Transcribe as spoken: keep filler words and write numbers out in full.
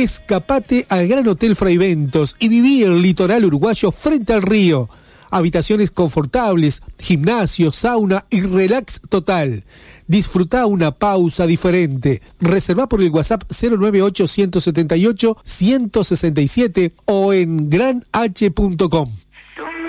Escapate al Gran Hotel Fraiventos y viví el litoral uruguayo frente al río. Habitaciones confortables, gimnasio, sauna y relax total. Disfruta una pausa diferente. Reserva por el WhatsApp cero nueve ocho, uno siete ocho, uno seis siete o en gran h punto com.